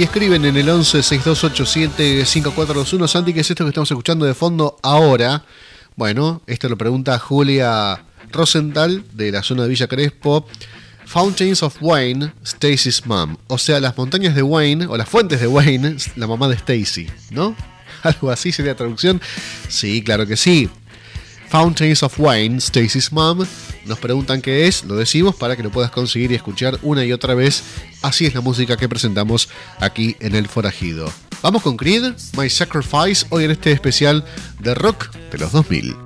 y escriben en el 11 6287 5421. Santi, ¿qué es esto que estamos escuchando de fondo ahora? Bueno, esto lo pregunta Julia Rosenthal de la zona de Villa Crespo. Fountains of Wayne, Stacy's mom. O sea, las montañas de Wayne, o las fuentes de Wayne, la mamá de Stacy, ¿no? ¿Algo así sería la traducción? Sí, claro que sí. Fountains of Wayne, Stacy's mom. Nos preguntan qué es, lo decimos para que lo puedas conseguir y escuchar una y otra vez. Así es la música que presentamos aquí en El Forajido. Vamos con Creed, My Sacrifice, hoy en este especial de rock de los 2000.